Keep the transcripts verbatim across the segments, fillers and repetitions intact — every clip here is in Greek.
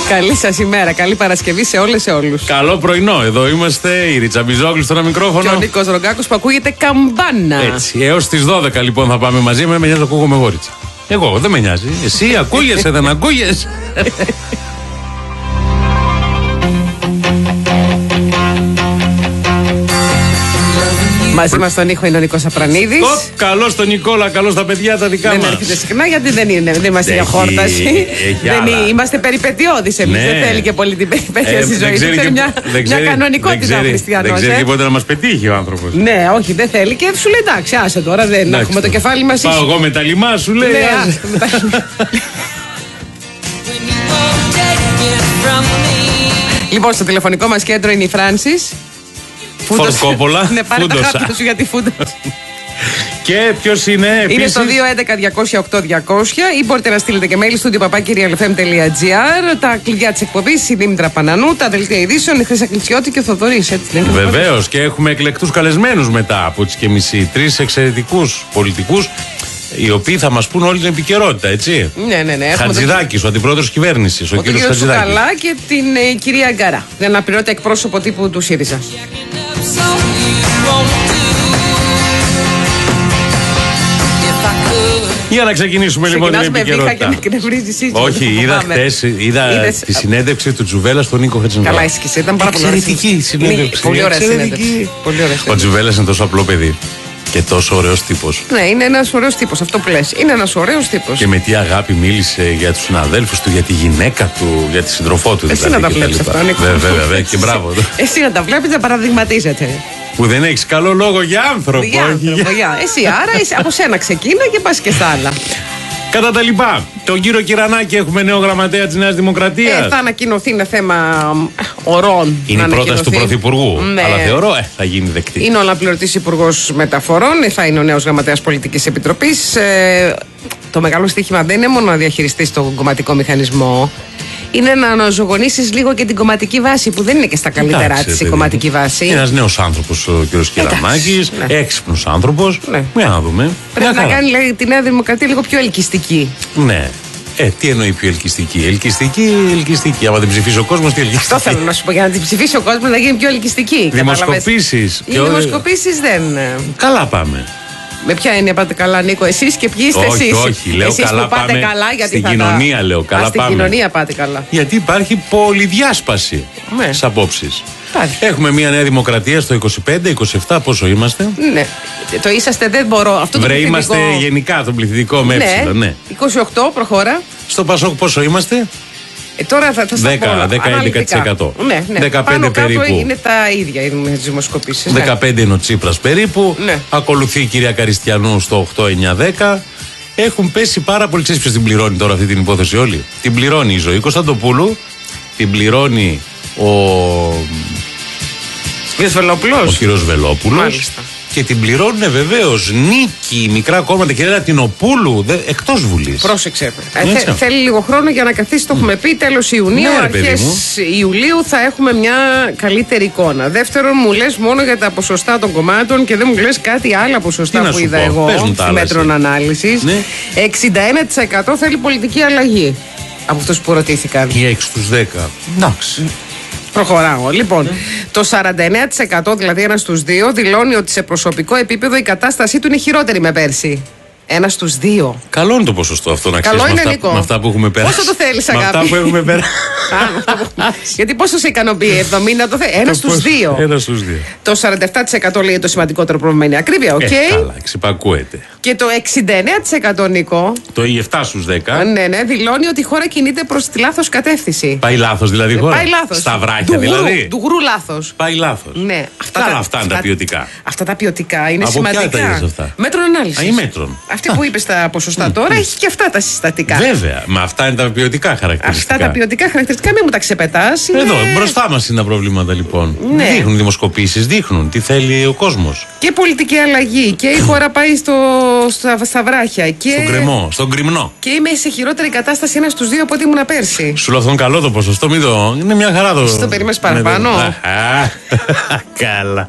Καλή σας ημέρα, καλή Παρασκευή σε όλες σε όλους. Καλό πρωινό, εδώ είμαστε η Ρίτσα Μπιζόγλου στο ένα μικρόφωνο. Και ο Νίκος Ρογκάκος που ακούγεται καμπάνα. Έτσι, έως τις δώδεκα λοιπόν θα πάμε μαζί. Με νοιάζει να ακούγομαι εγώ, Ρίτσα. Εγώ, δεν με νοιάζει. Εσύ ακούγεσαι, δεν ακούγεσαι. Μαζί μας στον ήχο είναι ο Νίκος Απρανίδης. Καλώς τον Νικόλα, καλώς τα παιδιά τα δικά μας. Δεν έρχεται συχνά γιατί δεν, είναι, δεν είμαστε για χόρταση. Δεν είναι, είμαστε περιπετειώδεις εμείς. Ναι. Δεν θέλει και πολύ την περιπέτεια ε, στη ζωή. Δεν θέλει μια, μια κανονικότητα ο Χριστιανός. Δεν ξέρει τίποτα να μας πετύχει ο άνθρωπος. Ναι, όχι, δεν θέλει και σου λέει εντάξει, άσε τώρα. Δεν εντάξει, έχουμε το κεφάλι μας. Πάω εγώ με τα λιμά, σου λέει. Ναι, λοιπόν, στο τηλεφωνικό μας κέντρο είναι η Φράνσις. Φορτ Κόπολα. Ναι, πάρε τα χάπια σου γιατί φούντος. Και ποιος είναι επίσης? Είναι στο δύο έντεκα διακόσια οκτώ διακόσια ή μπορείτε να στείλετε και mail στο studio παπάκι real f m τελεία g r. Τα κλειδιά της εκπομπής, η Δήμητρα Πανανού, τα δελτία ειδήσεων, η Χρύσα Κλητσιώτη και ο Θοδωρής. Βεβαίως, και έχουμε εκλεκτούς καλεσμένους μετά από τις και μισή. Τρεις εξαιρετικούς πολιτικούς, οι οποίοι θα μας πούν όλη την επικαιρότητα, έτσι. Ναι, ναι, ναι. Χατζηδάκης, ο αντιπρόεδρος κυβέρνησης, ο, ο κύριος Χατζηδάκης. Καλά και την ε, κυρία Αγκαρά, την αναπληρώτη εκπρόσωπο τύπου του ΣΥΡΙΖΑ. Για να ξεκινήσουμε λοιπόν την επικαιρότητα. Και με εκνευρίζει σύντομα. Όχι, είδα χτες, είδα Είδες... τη συνέντευξη του Τζουβέλα στον Νίκο Χατζηνικολάου. Καλά, ήσυχησε, ήταν πάρα πολύ εξαιρετική συνέντευξη. Πολύ ωραία συνέντευξη. Ο Τζουβέλας είναι τόσο απλό παιδί. Και τόσο ωραίος τύπος. Ναι, είναι ένας ωραίος τύπος, αυτό που λες. Είναι ένας ωραίος τύπος. Και με τι αγάπη μίλησε για τους συναδέλφους του, για τη γυναίκα του, για τη σύντροφό του. Εσύ δηλαδή, να τα βλέπεις αυτά, Νίκο. Βέβαια, βέβαια, και μπράβο. Εσύ να τα βλέπεις, να παραδειγματίζεται. Που δεν έχεις καλό λόγο για άνθρωπο. Για άνθρωπο, για. Εσύ άρα εσύ, από σένα ξεκίνα και πας και στα άλλα. Κατά τα λοιπά, τον κύριο Κυρανάκη έχουμε νέο γραμματέα της Νέας Δημοκρατίας. Ε, θα ανακοινωθεί, είναι θέμα ορών. Είναι η πρόταση του Πρωθυπουργού. Ναι. Αλλά θεωρώ ε, θα γίνει δεκτή. Είναι ο αναπληρωτής Υπουργός Μεταφορών, θα είναι ο νέος γραμματέας Πολιτικής Επιτροπής. Ε, το μεγάλο στοίχημα δεν είναι μόνο να διαχειριστείς τον κομματικό μηχανισμό. Είναι να αναζωογονήσεις λίγο και την κομματική βάση, που δεν είναι και στα καλύτερά της η κομματική βάση. Είναι ένας νέος άνθρωπος ο κ. Κυρανάκης, ναι. Έξυπνος άνθρωπος. Ναι. Για να δούμε. Πρέπει να κάνει λέει, τη Νέα Δημοκρατία λίγο πιο ελκυστική. Ναι. Ε, τι εννοεί πιο ελκυστική? Ελκυστική, ελκυστική. Άμα την ψηφίσει ο κόσμος, τι ελκυστική? Αυτό θέλω να σου πω. Για να την ψηφίσει ο κόσμος να γίνει πιο ελκυστική. Δημοσκοπήσεις. Οι δημοσκοπήσεις δεν. Καλά πάμε. Με ποια έννοια πάτε καλά, Νίκο, εσείς και ποιοι είστε εσείς? Όχι, όχι, λέω εσείς καλά που πάτε πάμε καλά, γιατί στην θα κοινωνία τα... λέω καλά Α, στην πάμε. Στην κοινωνία πάτε καλά. Γιατί υπάρχει πολυδιάσπαση ναι. στις απόψεις. Υπάρχει. Έχουμε μια Νέα Δημοκρατία στο είκοσι πέντε είκοσι επτά, πόσο είμαστε? Ναι, το είσαστε δεν μπορώ. Αυτό το Βρε, πληθυντικό... είμαστε γενικά τον πληθυντικό με έψιλο, ναι. είκοσι οκτώ προχώρα. Στο Πασόκ πόσο είμαστε? Ε, τώρα θα, θα στα δέκα με έντεκα τοις εκατό. Ναι, ναι. δεκαπέντε Πάνω περίπου. Κάτω είναι τα ίδια οι δημοσκοπήσεις. δεκαπέντε ναι. είναι ο Τσίπρας περίπου. Ναι. Ακολουθεί η κυρία Καριστιανού στο οκτώ εννιά δέκα. Έχουν πέσει πάρα πολύ. Ξέρεις ποιος την πληρώνει τώρα αυτή την υπόθεση όλη? Την πληρώνει η Ζωή Κωνσταντοπούλου. Την πληρώνει ο. Κύριος Βελόπουλος. Ο κύριος Βελόπουλος. Μάλιστα. Και την πληρώνουν βεβαίως νίκη, μικρά κόμματα, κυρία Ρατινοπούλου, εκτός Βουλής. Πρόσεξε. Ε, θε, θέλει λίγο χρόνο για να καθίσει, το έχουμε πει. Τέλος Ιουνίου, ναι, αρχές Ιουλίου θα έχουμε μια καλύτερη εικόνα. Δεύτερον, μου λες μόνο για τα ποσοστά των κομμάτων και δεν μου λες κάτι άλλα ποσοστά που είδα πω, εγώ στη μέτρων ανάλυσης. Ναι. εξήντα ένα τοις εκατό θέλει πολιτική αλλαγή από αυτούς που ρωτήθηκαν. Και έξι στους δέκα. Εντάξει. Προχωράω. Λοιπόν, ναι. Το σαράντα εννέα τοις εκατό, δηλαδή ένα στους δύο, δηλώνει ότι σε προσωπικό επίπεδο η κατάστασή του είναι χειρότερη με πέρσι. Ένα στους δύο. Καλό είναι το ποσοστό αυτό, να ξέρεις. Καλό είναι, με, Νίκο. με αυτά που έχουμε περάσει. Πόσο το θέλεις, αγάπη? Με αυτά που έχουμε περάσει. Γιατί πόσο σε ικανοποιεί, εβδομήντα το θέλει. Ένα στους δύο. Ένα στους δύο. Το σαράντα επτά τοις εκατό λέει το σημαντικότερο πρόβλημα είναι η ακρίβεια. Okay. Ε, καλά, εξυπακούεται. Και το εξήντα εννέα τοις εκατό, Νίκο. Το επτά στους δέκα. Ναι, ναι, δηλώνει ότι η χώρα κινείται προς τη λάθος κατεύθυνση. Πάει λάθος δηλαδή η χώρα. Πάει λάθος. Στα βράχια δηλαδή. Του γρου λάθος. Πάει λάθος. Ναι, αυτά, τα, αυτά είναι τα ποιοτικά. Αυτά τα ποιοτικά είναι από σημαντικά. Ποια τα αυτά? Μέτρων ανάλυσης. Α, ή μέτρων. Αυτή που είπε στα ποσοστά τώρα έχει και αυτά τα συστατικά. Βέβαια, μα αυτά είναι τα ποιοτικά χαρακτηριστικά. Αυτά τα ποιοτικά χαρακτηριστικά μην μου τα ξεπετάς. Είναι... Εδώ, μπροστά μας είναι τα προβλήματα λοιπόν. Ναι. Δείχνουν δημοσκοπήσεις, δείχνουν τι θέλει ο κόσμος. Και πολιτική αλλαγή και η χώρα πάει στο, στα, στα βράχια. Και... Στον κρεμό, στον κρυμνό. Και είμαι σε χειρότερη κατάσταση ένα στους δύο από ό,τι ήμουν πέρσι. Σου λέω καλό το ποσοστό, μην το. Είναι μια χαρά το. Στο περίμενες παραπάνω. Καλά.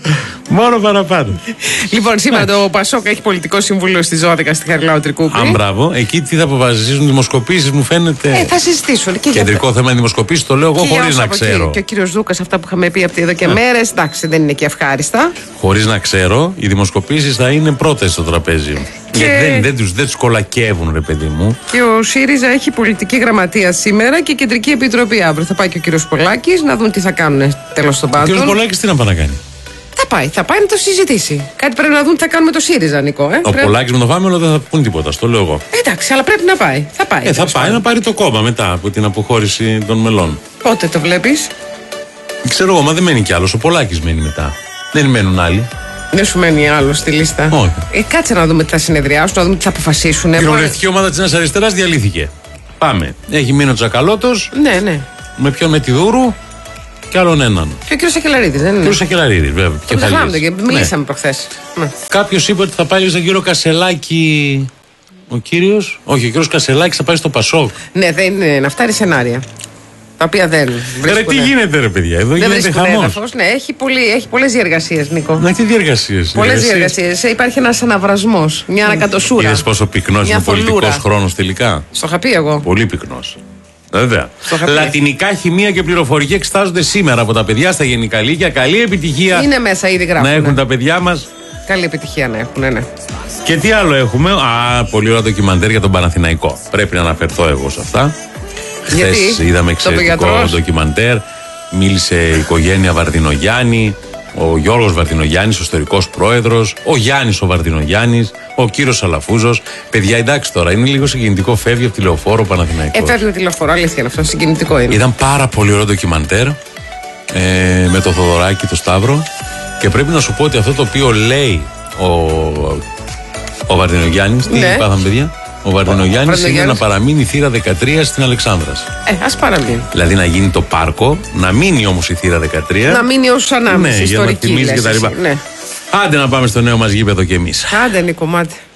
Μόνο παραπάνω. Λοιπόν, σήμερα το Πασόκ έχει πολιτικό συμβούλιο στη Ζώδικα στη Χαριλάου Τρικούπη. Αν μπράβο, εκεί τι θα αποφασίσουν, δημοσκοπήσεις μου φαίνεται. Ε, θα συζητήσουν. Και κεντρικό θέμα είναι δημοσκοπήσεις, το λέω εγώ χωρίς να ξέρω. Και ο κύριος Δούκας, αυτά που είχαμε πει από εδώ και μέρες, εντάξει, δεν είναι και ευχάριστα. Χωρίς να ξέρω, οι δημοσκοπήσεις θα είναι πρώτες στο τραπέζι. Και... Γιατί δεν, δεν, τους, δεν τους κολακεύουν, ρε παιδί μου. Και ο ΣΥΡΙΖΑ έχει πολιτική γραμματεία σήμερα και κεντρική επιτροπή αύριο. Θα πάει και ο κύριος Πολάκης να δουν τι θα κάνουν τέλος των πάντων. Ο κύριος Πολάκης τι να πάει να κάνει? Θα πάει, θα πάει να το συζητήσει. Κάτι πρέπει να δουν τι θα κάνουμε το ΣΥΡΙΖΑ, Νικό. Ε. Ο πρέπει... Πολάκης με το Φάμελο δεν θα πούν τίποτα, στο λέω εγώ. Εντάξει, αλλά πρέπει να πάει. Θα πάει. Ε, θα πάει να πάρει το κόμμα μετά από την αποχώρηση των μελών. Πότε το βλέπεις? Ξέρω εγώ, μα δεν μένει κι άλλος. Ο Πολάκης μένει μετά. Δεν μένουν άλλοι. Δεν σου μένει άλλο στη λίστα. Όχι. Ε, κάτσε να δούμε τι θα συνεδριάσουν, να δούμε τι θα αποφασίσουν. Η κοινοβουλευτική ομάδα της Νέας Αριστεράς διαλύθηκε. Πάμε. Έχει μείνει ο Τσακαλώτος. Ναι, ναι. Με ποιον? Με τη Δούρου και άλλον έναν. Και ο κύριος Σακελαρίδης, δεν είναι? Ο κύριος Σακελαρίδης, βέβαια. Και ξεχνάμε και μιλήσαμε ναι. προχθές. Ναι. Κάποιος είπε ότι θα πάει στον κύριο Κασελάκη. Ο κύριος. Όχι, ο κύριος Κασελάκης θα πάει στο Πασόκ. Ναι, δεν είναι. Να φτάρει σενάρια. Τα οποία δεν βρίσκουν. Ρε, τι γίνεται, ρε παιδιά, εδώ δεν γίνεται χαμός. Ναι, έχει, πολύ, έχει πολλές διεργασίες, Νίκο. Να, τι διεργασίες? Πολλές διεργασίες. Υπάρχει ένας αναβρασμός, μια ανακατοσούρα. Είδες πόσο πυκνός είναι ο πολιτικός χρόνος τελικά? Στο είχα πει εγώ. Πολύ πυκνός. Βέβαια. Λατινικά, χημεία και πληροφορική εξετάζονται σήμερα από τα παιδιά στα γενικά λύκεια. Καλή επιτυχία. Είναι μέσα, ήδη γράφουν. Να έχουν τα παιδιά μας. Καλή επιτυχία να έχουν, ναι, ναι. Και τι άλλο έχουμε? Α, πολύ ωραία ντοκιμαντέρ για τον Παναθηναϊκό. Πρέπει να αναφερθώ εγώ σε αυτά. Χθες είδαμε εξαιρετικό ντοκιμαντέρ. Μίλησε η οικογένεια Βαρδινογιάννη, ο Γιώργος Βαρδινογιάννης, ο ιστορικός πρόεδρος, ο Γιάννης ο Βαρδινογιάννης, ο κύριος Αλαφούζος. Παιδιά, εντάξει τώρα, είναι λίγο συγκινητικό. Φεύγει από τη Λεωφόρο Παναθηναϊκός. Ε, φεύγει από τη Λεωφόρο, αλήθεια είναι αυτό. Συγκινητικό είναι. Ήταν πάρα πολύ ωραίο ντοκιμαντέρ ε, με το Θοδωράκι, το Σταύρο. Και πρέπει να σου πω ότι αυτό το οποίο λέει ο, ο Βαρδινογιάννης. Τι ναι. πάθαμε, παιδιά? Ο Βαρδινογιάννης είναι να παραμείνει η θύρα δεκατρία στην Αλεξάνδρας. Ε, ας παραμείνει. Δηλαδή να γίνει το πάρκο, να μείνει όμως η θύρα δεκατρία. Να μείνει ως ανάμεση, ναι, ιστορική. Για να θυμίζει και τα λοιπά. Ναι. Άντε να πάμε στο νέο μας γήπεδο κι εμείς. Άντε, Νίκο, μάτε.